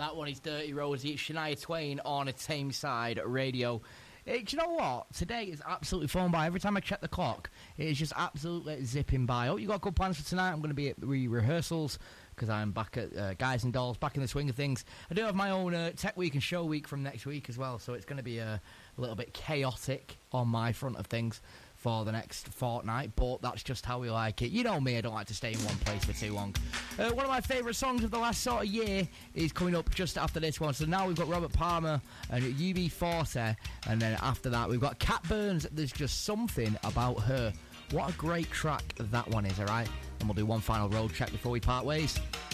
That one is Dirty Rosie. It's Shania Twain on a Tameside radio. Do you know what? Today is absolutely flown by. Every time I check the clock, it is just absolutely zipping by. Oh, you got good plans for tonight? I'm going to be at rehearsals because I'm back at Guys and Dolls, back in the swing of things. I do have my own tech week and show week from next week as well, so it's going to be a little bit chaotic on my front of things for the next fortnight, but that's just how we like it. You know me, I don't like to stay in one place for too long. One of my favourite songs of the last sort of year is coming up just after this one. So now we've got Robert Palmer and UB40, and then after that we've got Cat Burns. There's just something about her. What a great track that one is, alright? And we'll do one final road check before we part ways.